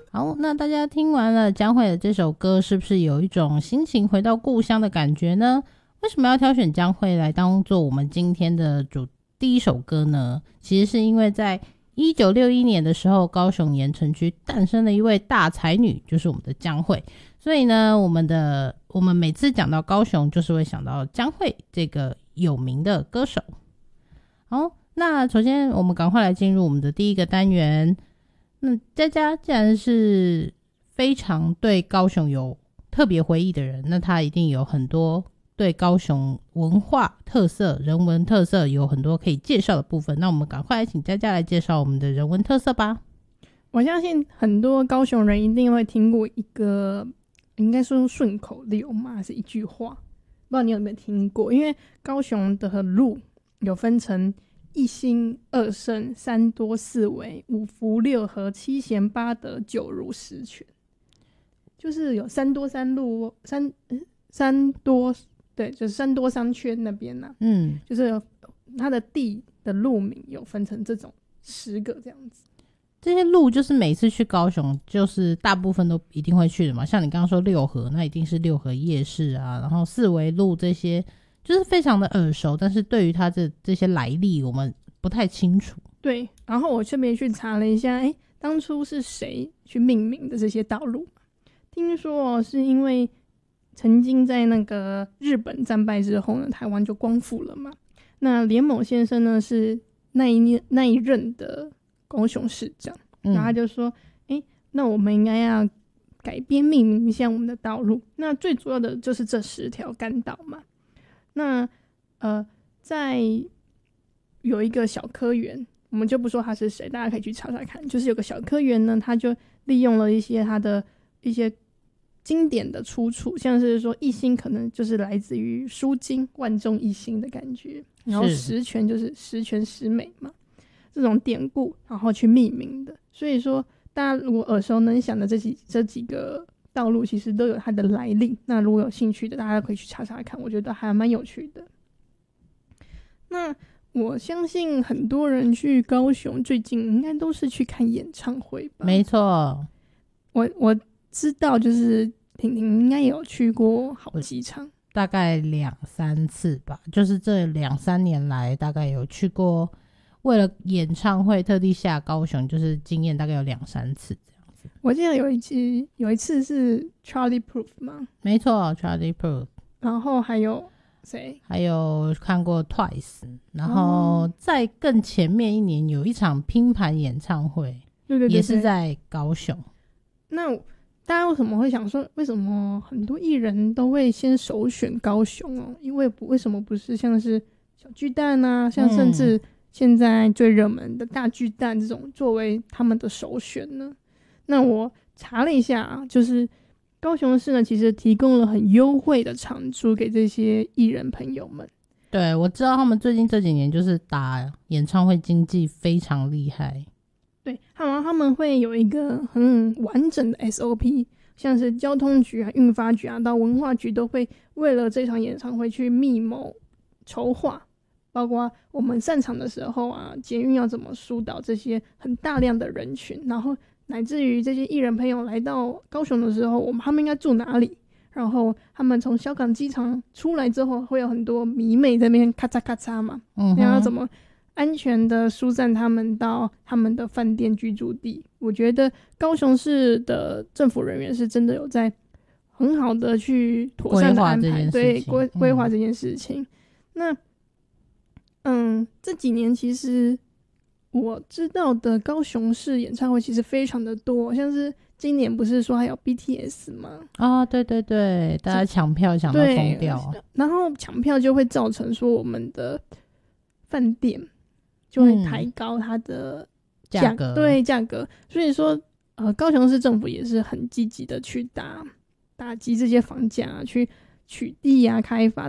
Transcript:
好，那大家听完了江蕙的这首歌，是不是有一种心情回到故乡的感觉呢？为什么要挑选江蕙来当做我们今天的第一首歌呢？其实是因为在1961年的时候，高雄盐埕区诞生了一位大才女，就是我们的江蕙。所以呢，我们每次讲到高雄，就是会想到江蕙这个有名的歌手。好，那首先我们赶快来进入我们的第一个单元。那佳佳既然是非常对高雄有特别回忆的人，那他一定有很多对高雄文化特色、人文特色有很多可以介绍的部分。那我们赶快来请佳佳来介绍我们的人文特色吧。 我相信很多高雄人一定会听过一个，应该说顺口溜嘛，是一句话，不知道你有没有听过？因为高雄的路有分成一心二圣三多四维五福六和七贤八德九如十全，就是有三多三路三多，对，就是三多商圈那边啊，就是它的地的路名有分成这种10个这样子。 这些路就是每次去高雄，就是大部分都一定会去的嘛。像你刚刚说六合，那一定是六合夜市啊，然后四维路这些，就是非常的耳熟，但是对于它这些来历，我们不太清楚。 对，然后我这边去查了一下，当初是谁去命名的这些道路？听说是因为曾经在那个日本战败之后呢，台湾就光复了嘛。那连某先生呢是那一任的高雄市长，然后他就说，那我们应该要改编命名一下我们的道路。那最主要的就是这10条干道嘛。那在有一个小科员，我们就不说他是谁，大家可以去查查看。就是有个小科员呢，他就利用了一些他的一些经典的出处，像是说一心可能就是来自于书经万众一心的感觉，然后十全就是十全十美嘛，这种典故然后去命名的。所以说大家如果耳熟能详的这几个道路其实都有它的来历，那如果有兴趣的大家可以去查查看，我觉得还蛮有趣的。那我相信很多人去高雄最近应该都是去看演唱会吧？ 没错， 我知道就是婷婷应该有去过好几场， 大概2-3次吧，就是这2-3年来大概有去过，为了演唱会特地下高雄，就是经验大概有2-3次这样子。 我记得有一次是 Charlie Puth 吗？ 没错， Charlie Puth， 然后还有谁？ 还有看过 Twice， 然后在更前面一年有一场拼盘演唱会，对，也是在高雄。 那大家为什么会想说，为什么很多艺人都会先首选高雄哦？因为为什么不是像是小巨蛋啊，像甚至现在最热门的大巨蛋这种作为他们的首选呢？那我查了一下啊，就是高雄市呢其实提供了很优惠的场租给这些艺人朋友们。 对，我知道他们最近这几年就是打演唱会经济非常厉害。 对，他们会有一个很完整的 SOP， 像是交通局啊、运发局啊到文化局都会为了这场演唱会去密谋筹划，包括我们散场的时候啊，捷运要怎么疏导这些很大量的人群，然后乃至于这些艺人朋友来到高雄的时候，他们应该住哪里，然后他们从小港机场出来之后会有很多迷妹在那边咔嚓咔嚓嘛，然后怎么安全的疏散他们到他们的饭店居住地。我觉得高雄市的政府人员是真的有在很好的去妥善的安排，对，规划这件事情。那这几年其实我知道的高雄市演唱会其实非常的多，像是今年不是说还有 BTS 吗？ 对对对，大家抢票抢到疯掉， 然后抢票就会造成说我们的饭店就会抬高它的价格，对，价格。所以说高雄市政府也是很积极的去打击这些房价，去取缔啊、开发